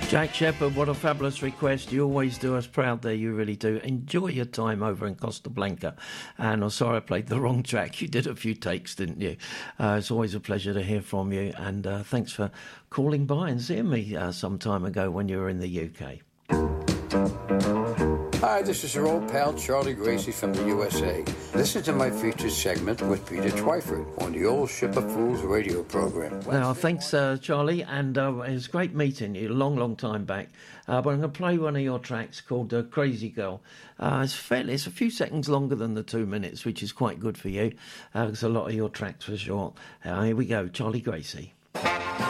Jack Shepherd, what a fabulous request. You always do us proud there, you really do. Enjoy your time over in Costa Blanca. And I'm sorry I played the wrong track. You did a few takes, didn't you? It's always a pleasure to hear from you. And thanks for calling by and seeing me some time ago when you were in the UK. Hi, this is your old pal Charlie Gracie from the USA. Listen to my featured segment with Peter Twyford on the Old Ship of Fools radio program. Now, thanks, Charlie, and it was great meeting you, long time back. But I'm going to play one of your tracks called Crazy Girl. It's a few seconds longer than the 2 minutes, which is quite good for you, because a lot of your tracks were short. Here we go, Charlie Gracie.